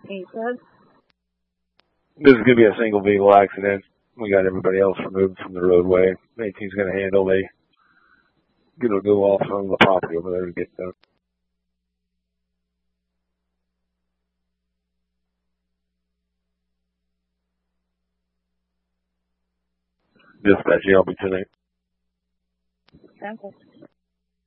He said. This is going to be a single vehicle accident. We got everybody else removed from the roadway. 18's going to handle. They going to go off on the property over there to get done. Dispatch, I'll be tonight. Sample.